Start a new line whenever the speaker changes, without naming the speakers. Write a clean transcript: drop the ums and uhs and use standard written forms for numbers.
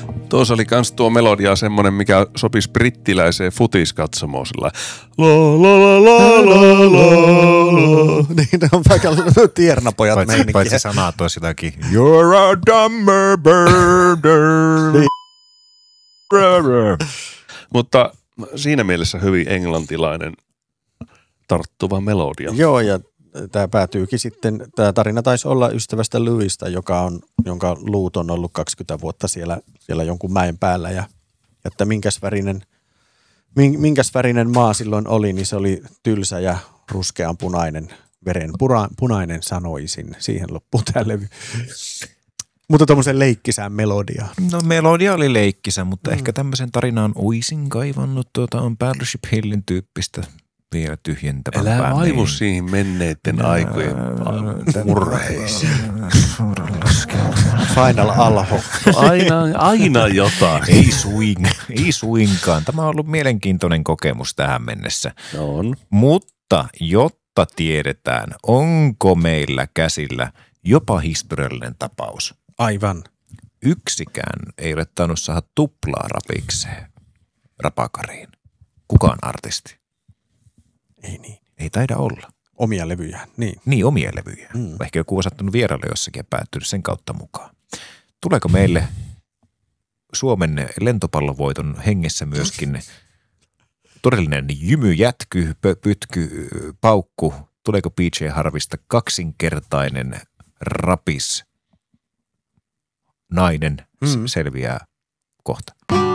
Tuossa oli kans tuo melodia semmonen, mikä sopisi brittiläiseen futiskatsomoon sillä la la la la la la.
Niin ne on paikalla tiernapojat meininkiä.
Paitsi sanat olisi jotakin.
You're a dumber birder. Mutta siinä mielessä hyvin englantilainen tarttuva melodia.
Joo, ja tämä päätyykin sitten, tämä tarina taisi olla ystävästä Louista, jonka luut on ollut 20 vuotta siellä jonkun mäen päällä, ja että minkäs värinen maa silloin oli, niin se oli tylsä ja ruskean punainen, punainen sanoisin. Siihen loppuu tämä levy. Mutta tuommoisen leikkisään melodiaan.
No melodia oli leikkisä, mutta ehkä tämmöisen tarinaan oisin kaivannut on Battleship Hillin tyyppistä vielä tyhjentävämpää.
Älä vaivu siihen menneiden aikojen murheisiin.
Final Alho.
Aina jotain.
Ei suinkaan. Tämä on ollut mielenkiintoinen kokemus tähän mennessä.
On.
Mutta jotta tiedetään, onko meillä käsillä jopa historiallinen tapaus.
Aivan.
Yksikään ei ole tainnut saada tuplaa rapikseen rapakariin. Kukaan artisti?
Ei niin.
Ei taida olla.
Omia levyjään, niin.
Niin, omia levyjä. Ehkä joku on sattunut vieraille jossakin ja päättynyt sen kautta mukaan. Tuleeko meille Suomen lentopallovoiton hengessä myöskin todellinen jymy, jätky, pytky, paukku? Tuleeko PJ Harvista kaksinkertainen rapis nainen? Selviää kohta.